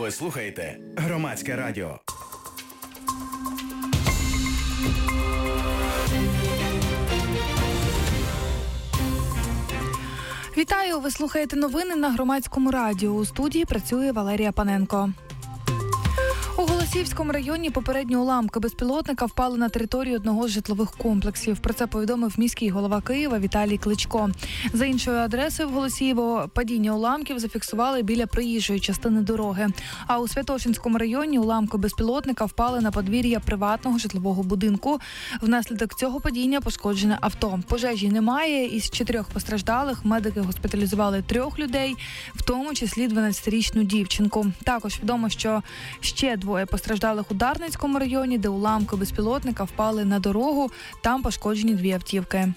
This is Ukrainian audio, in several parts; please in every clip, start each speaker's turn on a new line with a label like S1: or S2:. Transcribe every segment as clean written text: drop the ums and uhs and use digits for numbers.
S1: Ви слухаєте Громадське радіо.
S2: Вітаю! Ви слухаєте новини на Громадському радіо. У студії працює Валерія Паненко. У Голосіївському районі попередні уламки безпілотника впали на територію одного з житлових комплексів. Про це повідомив міський голова Києва Віталій Кличко. За іншою адресою в Голосіїво падіння уламків зафіксували біля проїжджої частини дороги. А у Святошинському районі уламки безпілотника впали на подвір'я приватного житлового будинку. Внаслідок цього падіння пошкоджене авто. Пожежі немає. Із 4 постраждалих медики госпіталізували 3 людей, в тому числі 12-річну дівчинку. Також відомо, що ще 2 постраждалих у Дарницькому районі, де уламки безпілотника впали на дорогу. Там пошкоджені 2 автівки.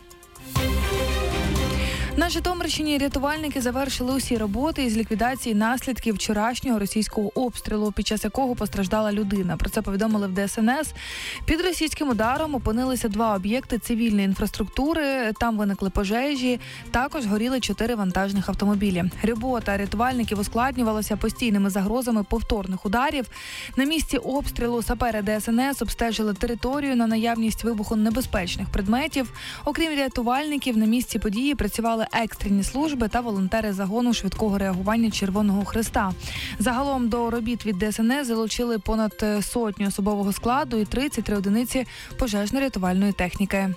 S2: На Житомирщині рятувальники завершили усі роботи із ліквідації наслідків вчорашнього російського обстрілу, під час якого постраждала людина. Про це повідомили в ДСНС. Під російським ударом опинилися 2 об'єкти цивільної інфраструктури. Там виникли пожежі. Також горіли 4 вантажних автомобілі. Робота рятувальників ускладнювалася постійними загрозами повторних ударів. На місці обстрілу сапери ДСНС обстежили територію на наявність вибухонебезпечних предметів. Окрім рятувальників, на місці події працювали екстрені служби та волонтери загону швидкого реагування Червоного Хреста. Загалом до робіт від ДСНС залучили понад 100 особового складу і 33 одиниці пожежно-рятувальної техніки.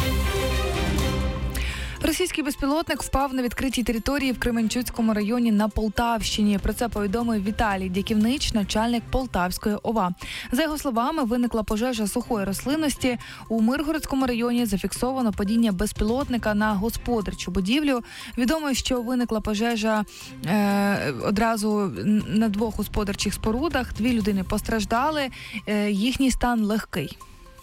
S2: Російський безпілотник впав на відкритій території в Кременчуцькому районі на Полтавщині. Про це повідомив Віталій Дяківнич, начальник Полтавської ОВА. За його словами, виникла пожежа сухої рослинності. У Миргородському районі зафіксовано падіння безпілотника на господарчу будівлю. Відомо, що виникла пожежа одразу на 2 господарчих спорудах. 2 людини постраждали, їхній стан легкий.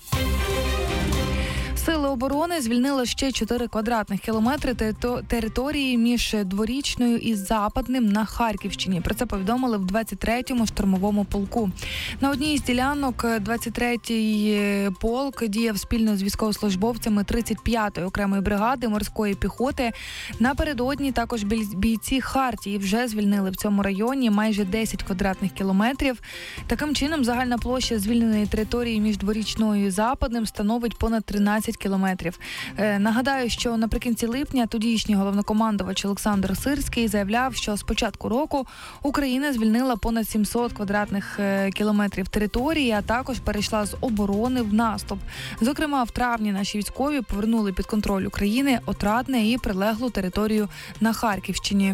S2: Сили оборони звільнили ще 4 квадратних кілометри території між Дворічною і Западним на Харківщині. Про це повідомили в 23-му штурмовому полку. На одній із ділянок 23-й полк діяв спільно з військовослужбовцями 35-ї окремої бригади морської піхоти. Напередодні також бійці Хартії вже звільнили в цьому районі майже 10 квадратних кілометрів. Таким чином, загальна площа звільненої території між Дворічною і Западним становить понад 13 кілометрів. Нагадаю, що наприкінці липня тодішній головнокомандувач Олександр Сирський заявляв, що з початку року Україна звільнила понад 700 квадратних кілометрів території, а також перейшла з оборони в наступ. Зокрема, в травні наші військові повернули під контроль України Отрадне і прилеглу територію на Харківщині.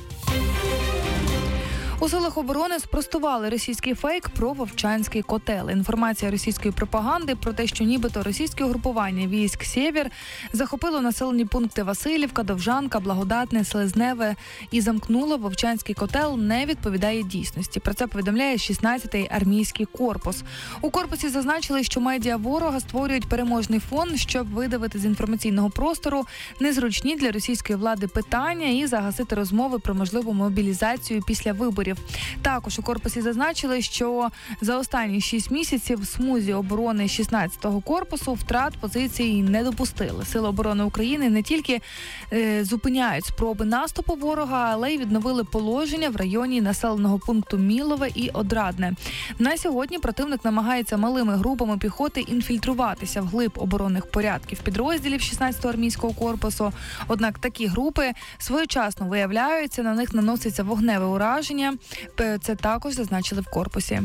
S2: У силах оборони спростували російський фейк про Вовчанський котел. Інформація російської пропаганди про те, що нібито російське угрупування військ «Сєвєр» захопило населені пункти Василівка, Довжанка, Благодатне, Селезневе і замкнуло Вовчанський котел, не відповідає дійсності. Про це повідомляє 16-й армійський корпус. У корпусі зазначили, що медіа ворога створюють переможний фон, щоб видавити з інформаційного простору незручні для російської влади питання і загасити розмови про можливу мобілізацію після виборів. Також у корпусі зазначили, що за останні 6 місяців в смузі оборони 16-го корпусу втрат позицій не допустили. Сили оборони України не тільки зупиняють спроби наступу ворога, але й відновили положення в районі населеного пункту Мілове і Одрадне. На сьогодні противник намагається малими групами піхоти інфільтруватися в глиб оборонних порядків підрозділів 16-го армійського корпусу. Однак такі групи своєчасно виявляються, на них наноситься вогневе ураження. Це також зазначили в корпусі.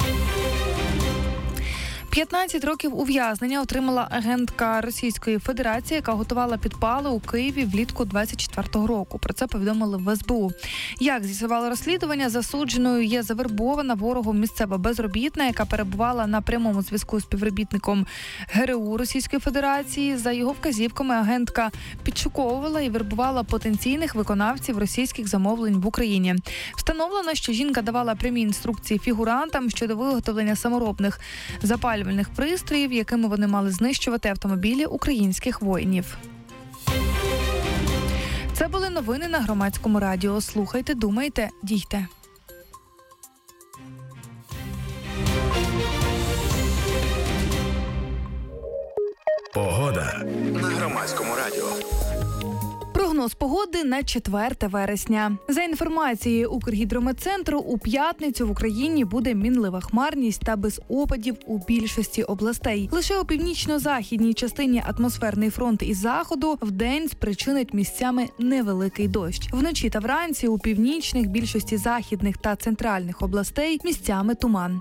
S2: 15 років ув'язнення отримала агентка Російської Федерації, яка готувала підпали у Києві влітку 24-го року. Про це повідомили в СБУ. Як з'ясувало розслідування, засудженою є завербована ворогом місцева безробітна, яка перебувала на прямому зв'язку з співробітником ГРУ Російської Федерації. За його вказівками агентка підшуковувала і вербувала потенційних виконавців російських замовлень в Україні. Встановлено, що жінка давала прямі інструкції фігурантам щодо виготовлення саморобних запалювальних пристроїв, якими вони мали знищувати автомобілі українських воїнів. Це були новини на Громадському радіо. Слухайте, думайте, дійте.
S1: Погода на Громадському радіо.
S2: Прогноз погоди на 4 вересня. За інформацією Укргідрометцентру, у п'ятницю в Україні буде мінлива хмарність та без опадів у більшості областей. Лише у північно-західній частині атмосферний фронт із заходу вдень спричинить місцями невеликий дощ. Вночі та вранці у північних, більшості західних та центральних областей місцями туман.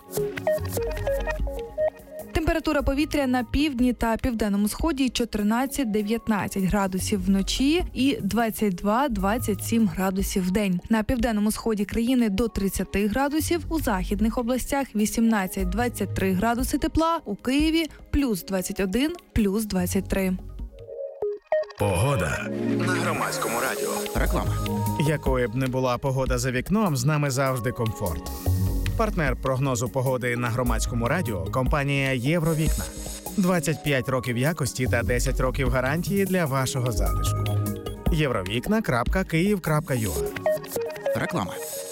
S2: Температура повітря на півдні та південному сході 14-19 градусів вночі і 22-27 градусів вдень. На південному сході країни до 30 градусів, у західних областях 18-23 градуси тепла, у Києві плюс 21, плюс 23.
S1: Погода на Громадському радіо.
S3: Реклама.
S4: Якою б не була погода за вікном, з нами завжди комфорт. Партнер прогнозу погоди на Громадському радіо – компанія «Євровікна». 25 років якості та 10 років гарантії для вашого затишку. Євровікна.Київ.ua.
S3: Реклама.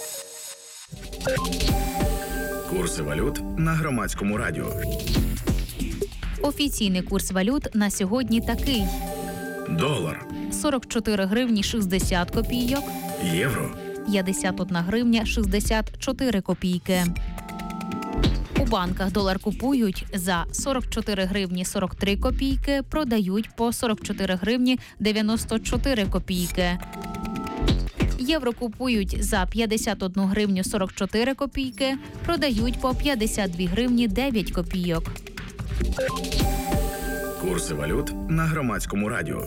S1: Курси валют на Громадському радіо.
S5: Офіційний курс валют на сьогодні такий.
S1: Долар,
S5: 44 гривні 60 копійок,
S1: євро,
S5: 51 гривня 64 копійки. У банках долар купують за 44 гривні 43 копійки, продають по 44 гривні 94 копійки. Євро купують за 51 гривню 44 копійки, продають по 52 гривні 9 копійок.
S1: курси валют на Громадському радіо.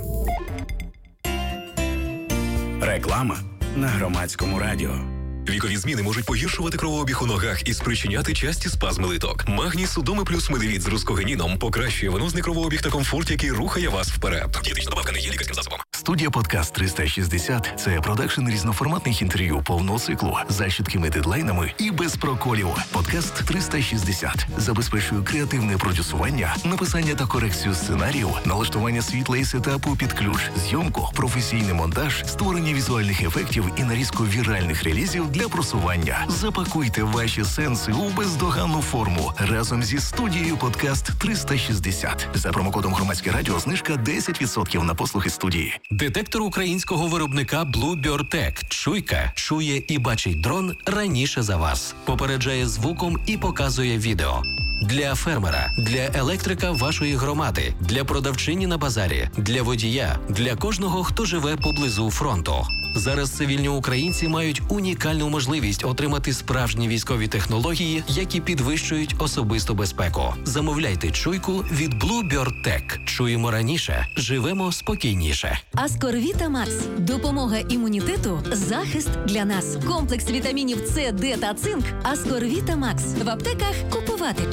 S1: Реклама на Громадському радіо.
S6: Вікові зміни можуть погіршувати кровообіг у ногах і спричиняти часті спазми литок. Магній Судоми плюс Медивіт з рускогеніном покращує венозний кровообіг та комфорт, який рухає вас вперед. Дієтична добавка не є лікарським засобом.
S7: Студія «Подкаст 360» – це продакшн різноформатних інтерв'ю повного циклу за чіткими дедлайнами і без проколів. «Подкаст 360» забезпечує креативне продюсування, написання та корекцію сценаріїв, налаштування світла і сетапу під ключ, зйомку, професійний монтаж, створення візуальних ефектів і нарізку віральних релізів для просування. Запакуйте ваші сенси у бездоганну форму разом зі студією «Подкаст 360». За промокодом «Громадське радіо» знижка 10% на послуги студії.
S8: Детектор українського виробника Bluebird Tech. Чуйка чує і бачить дрон раніше за вас. Попереджає звуком і показує відео. Для фермера, для електрика вашої громади, для продавчині на базарі, для водія, для кожного, хто живе поблизу фронту. Зараз цивільні українці мають унікальну можливість отримати справжні військові технології, які підвищують особисту безпеку. Замовляйте чуйку від Bluebird Tech. Чуємо раніше, живемо спокійніше.
S9: Аскорвіта Макс. Допомога імунітету, захист для нас. Комплекс вітамінів С, Д та цинк. Аскорвіта Макс. В аптеках купувати